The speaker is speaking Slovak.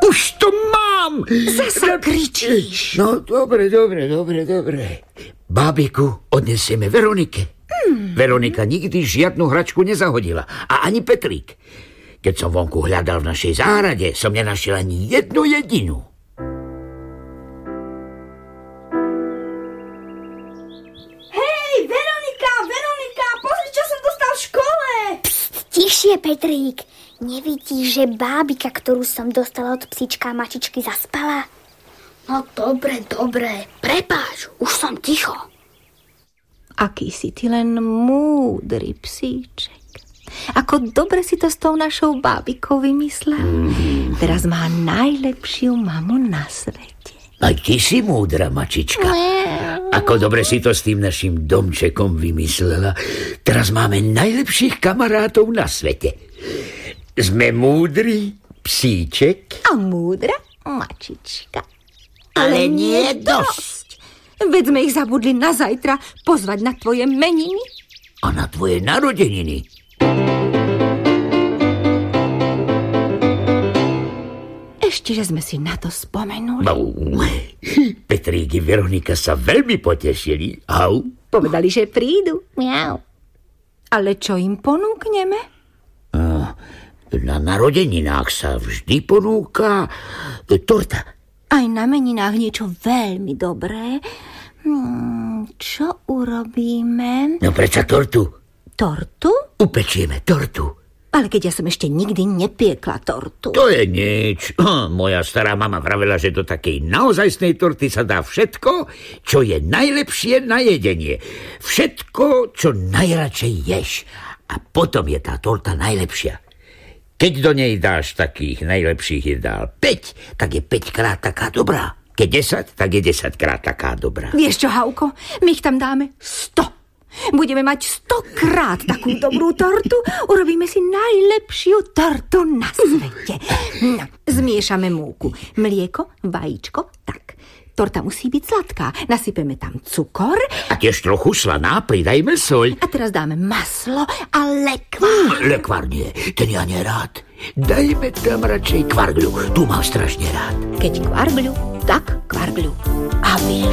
Už to mám! Zasa kričíš. No, dobre. Bábiku odnesieme Veronike. Veronika nikdy žiadnu hračku nezahodila. A ani Petrík. Keď som vonku hľadal v našej záhrade, som nenašiel ani jednu jedinú. Hej, Veronika, pozri, čo som dostal v škole. Tišie, Petrík. Nevidíš, že bábika, ktorú som dostala od psíčka a mačičky, zaspala? No dobre, prepáč, už som ticho. Aký si ty len múdry psíček. Ako dobre si to s tou našou bábikou vymyslel. Teraz má najlepšiu mamu na svete. Aj ty si múdra, mačička. Ako dobre si to s tým našim domčekom vymyslela. Teraz máme najlepších kamarátov na svete. Sme múdri psíček A múdra mačička. Ale nie dosť. Veď sme ich zabudli na zajtra pozvať na tvoje meniny. A na tvoje narodeniny. Ešte, že sme si na to spomenuli. Petrík i Veronika sa veľmi potešili. Au. Povedali, že prídu. Miau. Ale čo im ponúkneme? Na narodeninách sa vždy ponúka torta. Aj na meninách niečo veľmi dobré. Čo urobíme? No prečo tortu? Tortu? Upečieme tortu. Ale keď ja som ešte nikdy nepiekla tortu. To je nič. Moja stará mama vravela, že do takej naozajstnej torty sa dá všetko, čo je najlepšie na jedenie. Všetko, čo najradšej ješ. A potom je tá torta najlepšia. Keď do nej dáš takých najlepších jedál 5, tak je 5-krát taká dobrá. Keď 10, tak je 10-krát taká dobrá. Vieš čo, Hauko? My ich tam dáme 100. Budeme mať 100-krát takú dobrú tortu. Urobíme si najlepšiu tortu na svete. No, zmiešame múku, mlieko, vajíčko, tak. Torta musí byť sladká. Nasypeme tam cukor. A tiež trochu slaná, pridajme soľ. A teraz dáme maslo a lekvár. Lekvár nie, ten ja nerád. Dajme tam radšej kvargľu, tu mám strašne rád. Keď kvargľu, tak kvargľu. A vieš,